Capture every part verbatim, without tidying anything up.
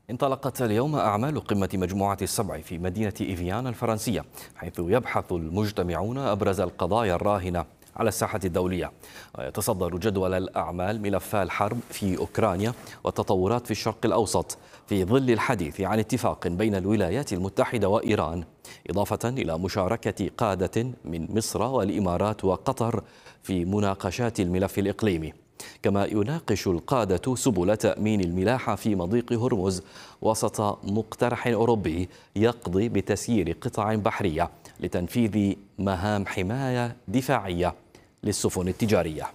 انطلقت اليوم أعمال قمة مجموعة السبع في مدينة إيفيان الفرنسية، حيث يبحث المجتمعون أبرز القضايا الراهنة على الساحة الدولية. ويتصدر جدول الأعمال ملف الحرب في أوكرانيا والتطورات في الشرق الأوسط، في ظل الحديث عن اتفاق بين الولايات المتحدة وإيران، إضافة إلى مشاركة قادة من مصر والإمارات وقطر في مناقشات الملف الإقليمي. كما يناقش القادة سبل تأمين الملاحة في مضيق هرمز وسط مقترح أوروبي يقضي بتسيير قطع بحرية لتنفيذ مهام حماية دفاعية للسفن التجارية.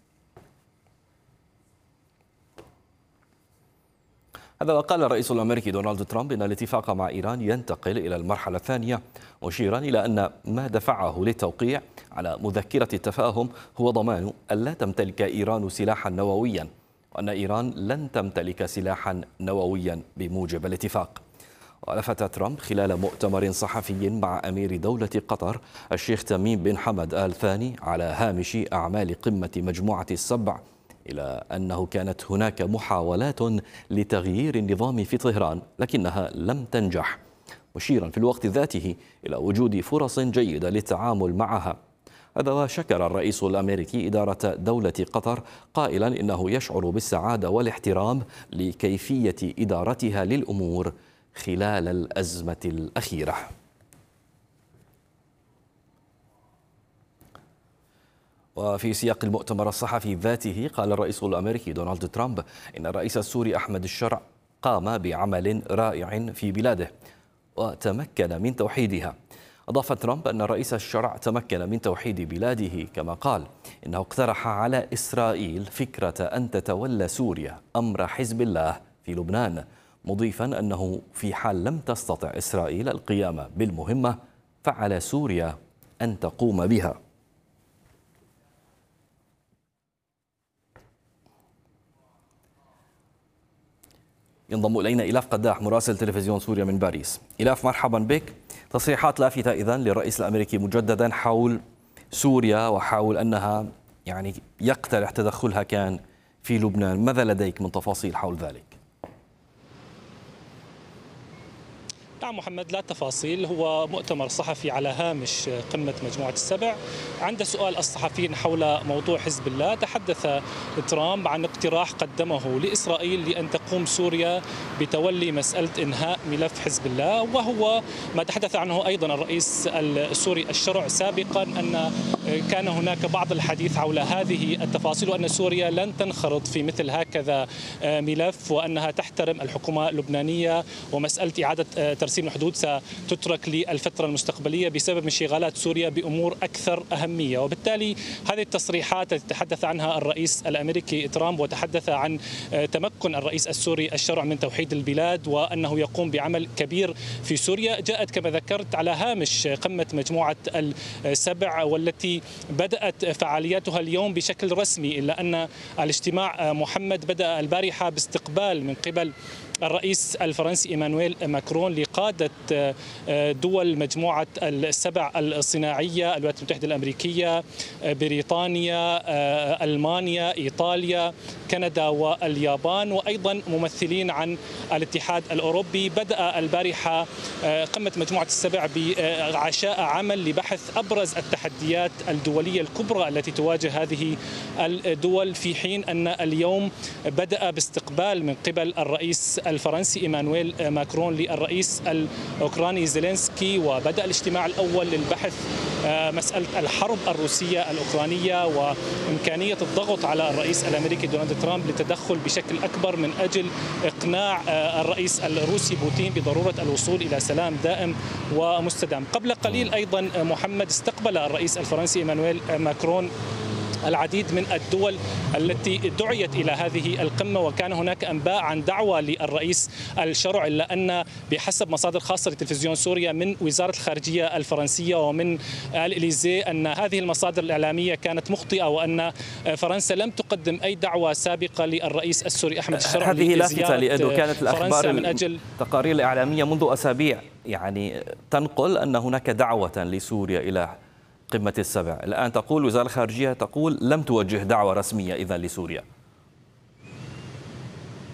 هذا وقال الرئيس الأمريكي دونالد ترامب إن الاتفاق مع إيران ينتقل إلى المرحلة الثانية، مشيرا إلى أن ما دفعه للتوقيع على مذكرة التفاهم هو ضمان ألا تمتلك إيران سلاحا نوويا، وأن إيران لن تمتلك سلاحا نوويا بموجب الاتفاق. ولفت ترامب خلال مؤتمر صحفي مع أمير دولة قطر الشيخ تميم بن حمد آل ثاني على هامش أعمال قمة مجموعة السبع إلى أنه كانت هناك محاولات لتغيير النظام في طهران لكنها لم تنجح، مشيرا في الوقت ذاته إلى وجود فرص جيدة للتعامل معها. هذا وشكر الرئيس الأمريكي إدارة دولة قطر قائلا إنه يشعر بالسعادة والاحترام لكيفية إدارتها للأمور خلال الأزمة الأخيرة. وفي سياق المؤتمر الصحفي ذاته قال الرئيس الأمريكي دونالد ترامب إن الرئيس السوري أحمد الشرع قام بعمل رائع في بلاده وتمكن من توحيدها. أضاف ترامب أن الرئيس الشرع تمكن من توحيد بلاده، كما قال إنه اقترح على إسرائيل فكرة أن تتولى سوريا أمر حزب الله في لبنان، مضيفا أنه في حال لم تستطع إسرائيل القيام بالمهمة فعلى سوريا أن تقوم بها. ينضم إلينا إلاف قداح مراسل تلفزيون سوريا من باريس. إلاف، مرحبا بك. تصريحات لافتة إذن للرئيس الأمريكي مجددا حول سوريا وحول أنها يعني يقترح تدخلها كان في لبنان، ماذا لديك من تفاصيل حول ذلك؟ نعم محمد، لا تفاصيل، هو مؤتمر صحفي على هامش قمة مجموعة السبع. عند سؤال الصحفيين حول موضوع حزب الله تحدث ترامب عن اقتراح قدمه لإسرائيل لأن تقوم سوريا بتولي مسألة إنهاء ملف حزب الله، وهو ما تحدث عنه أيضا الرئيس السوري الشرع سابقا أن كان هناك بعض الحديث حول هذه التفاصيل وأن سوريا لن تنخرط في مثل هكذا ملف وأنها تحترم الحكومة اللبنانية، ومسألة إعادة ترسيم الحدود ستترك للفترة المستقبلية بسبب انشغالات سوريا بأمور أكثر أهمية. وبالتالي هذه التصريحات التي تحدث عنها الرئيس الأمريكي ترامب وتحدث عن تمكن الرئيس السوري الشرع من توحيد البلاد وأنه يقوم بعمل كبير في سوريا جاءت كما ذكرت على هامش قمة مجموعة السبع، والتي بدأت فعالياتها اليوم بشكل رسمي، إلا أن الاجتماع محمد بدأ البارحة باستقبال من قبل الرئيس الفرنسي إيمانويل ماكرون لقادة دول مجموعة السبع الصناعية، الولايات المتحدة الأمريكية، بريطانيا، ألمانيا، إيطاليا، كندا واليابان، وأيضا ممثلين عن الاتحاد الأوروبي. بدأ البارحة قمة مجموعة السبع بعشاء عمل لبحث أبرز التحديات الدولية الكبرى التي تواجه هذه الدول، في حين أن اليوم بدأ باستقبال من قبل الرئيس الفرنسي إيمانويل ماكرون للرئيس الأوكراني زيلينسكي، وبدأ الاجتماع الأول للبحث مسألة الحرب الروسية الأوكرانية وإمكانية الضغط على الرئيس الأمريكي دونالد ترامب للتدخل بشكل أكبر من أجل إقناع الرئيس الروسي بوتين بضرورة الوصول إلى سلام دائم ومستدام. قبل قليل أيضا محمد استقبل الرئيس الفرنسي إيمانويل ماكرون العديد من الدول التي دعيت إلى هذه القمة، وكان هناك أنباء عن دعوة للرئيس الشرع، إلا أن بحسب مصادر خاصة لتلفزيون سوريا من وزارة الخارجية الفرنسية ومن الإليزيه أن هذه المصادر الإعلامية كانت مخطئة، وأن فرنسا لم تقدم أي دعوة سابقة للرئيس السوري أحمد الشرع. هذه لافتة لأنه كانت الأخبار من أجل التقارير الإعلامية منذ أسابيع يعني تنقل أن هناك دعوة لسوريا إلى قمة السبع، الآن تقول وزارة الخارجية تقول لم توجه دعوة رسمية إذن لسوريا.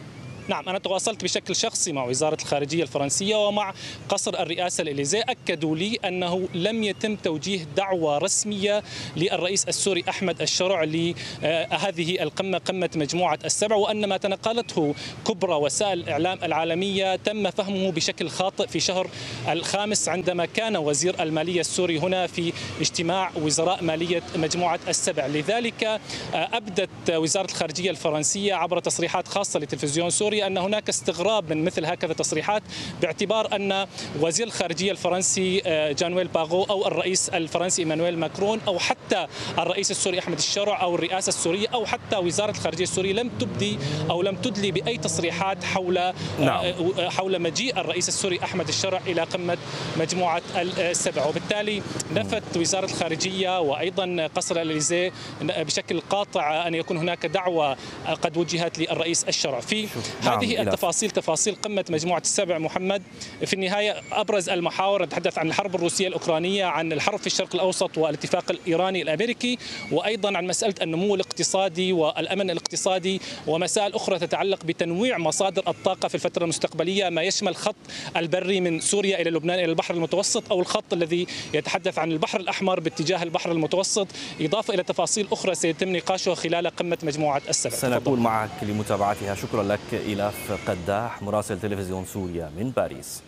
نعم، أنا تواصلت بشكل شخصي مع وزارة الخارجية الفرنسية ومع قصر الرئاسة الإليزيه، أكدوا لي أنه لم يتم توجيه دعوة رسمية للرئيس السوري أحمد الشرع لهذه القمة، قمة مجموعة السبع، وأن ما تنقلته كبرى وسائل الإعلام العالمية تم فهمه بشكل خاطئ في شهر الخامس عندما كان وزير المالية السوري هنا في اجتماع وزراء مالية مجموعة السبع. لذلك أبدت وزارة الخارجية الفرنسية عبر تصريحات خاصة لتلفزيون سوري أن هناك استغراب من مثل هكذا تصريحات، باعتبار أن وزير الخارجية الفرنسي جانويل باغو أو الرئيس الفرنسي إيمانويل ماكرون أو حتى الرئيس السوري أحمد الشرع أو الرئاسة السورية أو حتى وزارة الخارجية السورية لم تبدي أو لم تدلي بأي تصريحات حول نعم. حول مجيء الرئيس السوري أحمد الشرع إلى قمة مجموعة السبع. وبالتالي نفت وزارة الخارجية وأيضا قصر الإليزيه بشكل قاطع أن يكون هناك دعوة قد وجهت للرئيس الشرع. في نعم. هذه التفاصيل تفاصيل قمة مجموعة السبع محمد، في النهاية أبرز المحاور نتحدث عن الحرب الروسية الأوكرانية، عن الحرب في الشرق الأوسط والاتفاق الإيراني الأمريكي، وأيضا عن مسألة النمو الاقتصادي والأمن الاقتصادي ومسائل أخرى تتعلق بتنويع مصادر الطاقة في الفترة المستقبلية، ما يشمل خط البري من سوريا إلى لبنان إلى البحر المتوسط أو الخط الذي يتحدث عن البحر الأحمر باتجاه البحر المتوسط، إضافة إلى تفاصيل أخرى سيتم نقاشها خلال قمة مجموعة السبع. سنكون معك لمتابعتها. شكرا لك إلاف قداح مراسل تلفزيون سوريا من باريس.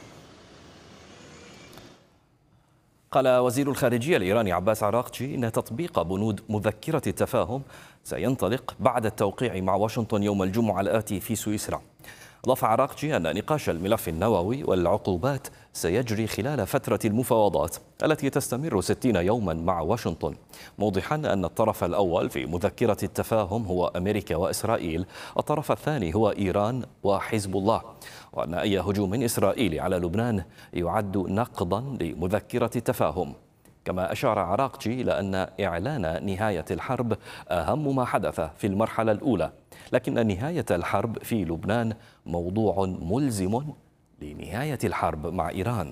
قال وزير الخارجية الإيراني عباس عراقجي إن تطبيق بنود مذكرة التفاهم سينطلق بعد التوقيع مع واشنطن يوم الجمعة الآتي في سويسرا. أضاف عراقجي أن نقاش الملف النووي والعقوبات سيجري خلال فترة المفاوضات التي تستمر ستين يوما مع واشنطن، موضحا أن الطرف الأول في مذكرة التفاهم هو أمريكا وإسرائيل، الطرف الثاني هو إيران وحزب الله، وأن أي هجوم إسرائيلي على لبنان يعد نقضا لمذكرة التفاهم. كما أشار عراقجي إلى أن إعلان نهاية الحرب أهم ما حدث في المرحلة الأولى، لكن نهاية الحرب في لبنان موضوع ملزم لنهاية الحرب مع إيران.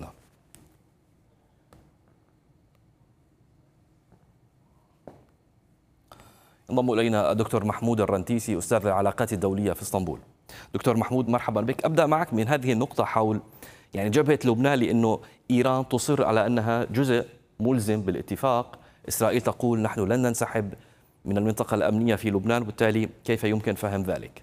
انضم إلينا الدكتور محمود الرنتيسي أستاذ العلاقات الدولية في اسطنبول. دكتور محمود مرحبا بك. أبدأ معك من هذه النقطة حول يعني جبهة لبنان، لأنه إيران تصر على أنها جزء ملزم بالاتفاق، إسرائيل تقول نحن لن ننسحب من المنطقة الأمنية في لبنان، وبالتالي كيف يمكن فهم ذلك؟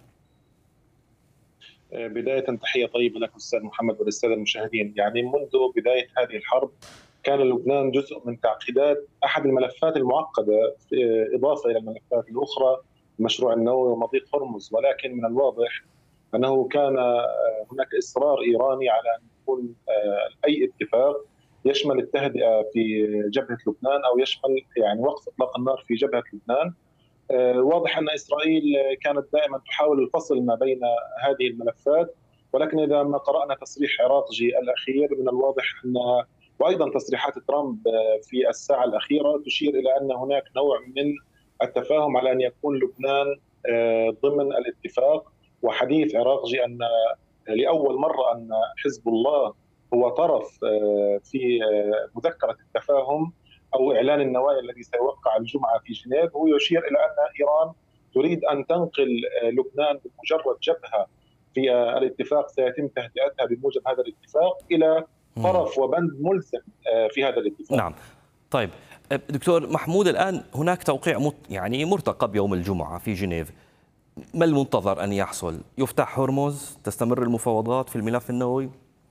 بداية تحية طيبة لك أستاذ محمد والسادة المشاهدين. يعني منذ بداية هذه الحرب كان لبنان جزء من تعقيدات أحد الملفات المعقدة إضافة إلى الملفات الأخرى، المشروع النووي ومضيق هرمز، ولكن من الواضح أنه كان هناك إصرار إيراني على أن يكون أي اتفاق يشمل التهدئة في جبهة لبنان أو يشمل يعني وقف إطلاق النار في جبهة لبنان. واضح أن إسرائيل كانت دائما تحاول الفصل ما بين هذه الملفات، ولكن إذا ما قرأنا تصريح عراقجي الأخير من الواضح أن وأيضا تصريحات ترامب في الساعة الأخيرة تشير إلى أن هناك نوع من التفاهم على أن يكون لبنان ضمن الاتفاق. وحديث عراقجي أن لأول مرة أن حزب الله هو طرف في مذكرة التفاهم أو إعلان النوايا الذي سيوقع الجمعة في جنيف، هو يشير إلى أن إيران تريد أن تنقل لبنان بمجرد جبهة في الاتفاق سيتم تهدئتها بموجب هذا الاتفاق إلى طرف وبند ملزم في هذا الاتفاق. نعم. طيب دكتور محمود، الآن هناك توقيع يعني مرتقب يوم الجمعة في جنيف، ما المنتظر أن يحصل؟ يفتح هرمز؟ تستمر المفاوضات في الملف النووي؟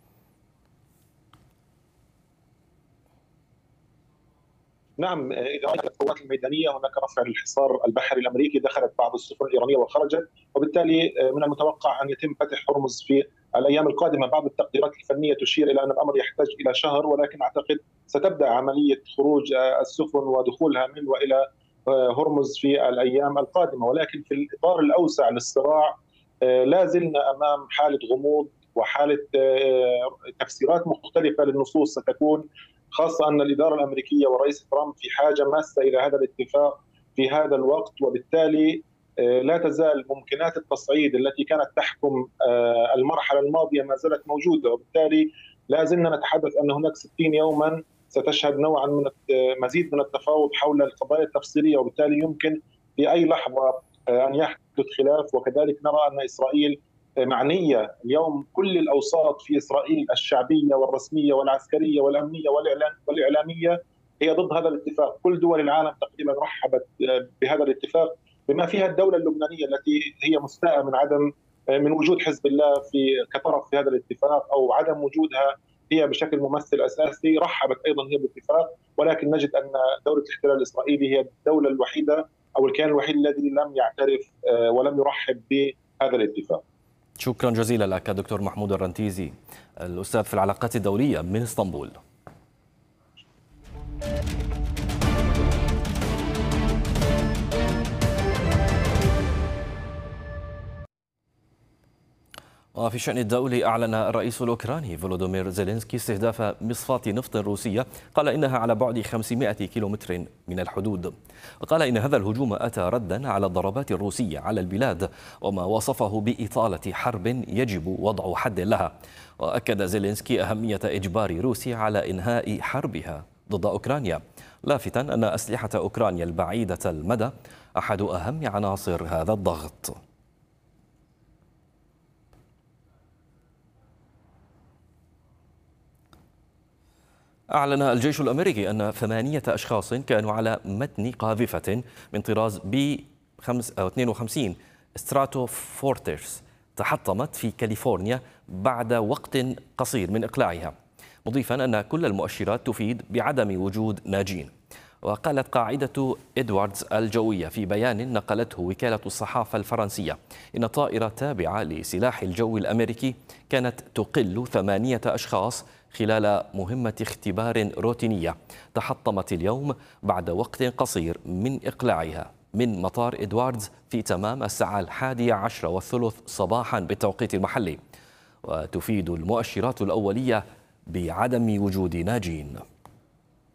نعم، إذا رأينا القوات الميدانية هناك رفع للحصار البحري الأمريكي، دخلت بعض السفن الإيرانية وخرجت، وبالتالي من المتوقع أن يتم فتح هرمز في الأيام القادمة. بعض التقديرات الفنية تشير إلى أن الأمر يحتاج إلى شهر، ولكن أعتقد ستبدأ عملية خروج السفن ودخولها من وإلى هرمز في الأيام القادمة. ولكن في الإطار الأوسع للصراع لا زلنا أمام حالة غموض وحالة تفسيرات مختلفة للنصوص ستكون، خاصة أن الإدارة الأمريكية والرئيس ترامب في حاجة ماسة إلى هذا الاتفاق في هذا الوقت، وبالتالي لا تزال ممكنات التصعيد التي كانت تحكم المرحلة الماضية ما زالت موجودة، وبالتالي لا زلنا نتحدث أن هناك ستين يوما ستشهد نوعا من مزيد من التفاوض حول القضايا التفصيلية، وبالتالي يمكن في أي لحظة أن يحدث خلاف. وكذلك نرى أن إسرائيل معنيه اليوم كل الاوساط في اسرائيل الشعبيه والرسميه والعسكريه والامنيه والاعلاميه هي ضد هذا الاتفاق. كل دول العالم تقريبا رحبت بهذا الاتفاق، بما فيها الدوله اللبنانيه التي هي مستاءه من عدم من وجود حزب الله في كطرف في هذا الاتفاق او عدم وجودها هي بشكل ممثل اساسي. رحبت ايضا هي بالاتفاق، ولكن نجد ان دوله الاحتلال الاسرائيلي هي الدوله الوحيده او الكيان الوحيد الذي لم يعترف ولم يرحب بهذا الاتفاق. شكرا جزيلا لك دكتور محمود الرنتيزي، الأستاذ في العلاقات الدولية من اسطنبول. وفي الشأن الدولي، أعلن الرئيس الأوكراني فولودومير زيلينسكي استهداف مصفاة نفط روسية قال إنها على بعد خمسمائة كيلومتر من الحدود، وقال إن هذا الهجوم أتى ردا على الضربات الروسية على البلاد وما وصفه بإطالة حرب يجب وضع حد لها. وأكد زيلينسكي أهمية إجبار روسيا على إنهاء حربها ضد أوكرانيا، لافتا أن أسلحة أوكرانيا البعيدة المدى أحد أهم عناصر هذا الضغط. أعلن الجيش الأمريكي أن ثمانية أشخاص كانوا على متن قاذفة من طراز بي اثنين وخمسين ستراتو فورترز تحطمت في كاليفورنيا بعد وقت قصير من إقلاعها، مضيفا أن كل المؤشرات تفيد بعدم وجود ناجين. وقالت قاعدة إدواردز الجوية في بيان نقلته وكالة الصحافة الفرنسية إن طائرة تابعة لسلاح الجو الأمريكي كانت تقل ثمانية أشخاص خلال مهمة اختبار روتينية تحطمت اليوم بعد وقت قصير من إقلاعها من مطار إدواردز في تمام الساعة الحادية عشرة والثلث صباحا بالتوقيت المحلي، وتفيد المؤشرات الأولية بعدم وجود ناجين.